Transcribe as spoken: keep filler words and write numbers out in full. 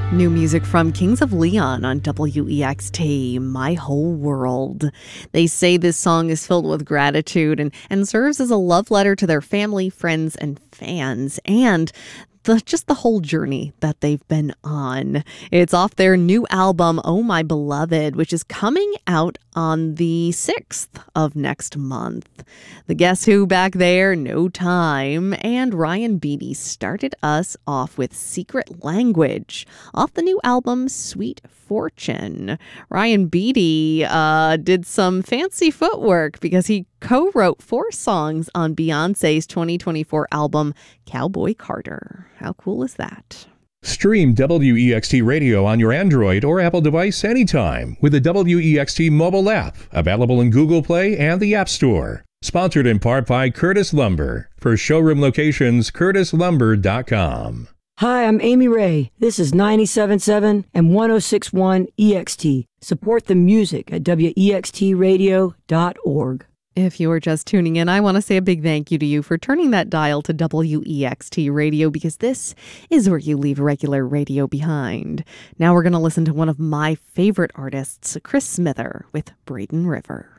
New music from Kings of Leon on W E X T, My Whole World. They say this song is filled with gratitude and, and serves as a love letter to their family, friends, and fans, and the, just the whole journey that they've been on. It's off their new album, Oh My Beloved, which is coming out on the sixth of next month. The Guess Who back there, No Time, and Ryan Beatty started us off with Secret Language off the new album Sweet Fortune. Ryan Beatty uh, did some fancy footwork because he co-wrote four songs on Beyonce's twenty twenty-four album Cowboy Carter. How cool is that? Stream W E X T Radio on your Android or Apple device anytime with the W E X T mobile app, available in Google Play and the App Store. Sponsored in part by Curtis Lumber. For showroom locations, curtis lumber dot com. Hi, I'm Amy Ray. This is ninety-seven point seven and one oh six point one E X T. Support the music at W E X T radio dot org. If you're just tuning in, I want to say a big thank you to you for turning that dial to W E X T Radio, because this is where you leave regular radio behind. Now we're going to listen to one of my favorite artists, Chris Smither, with Braden River.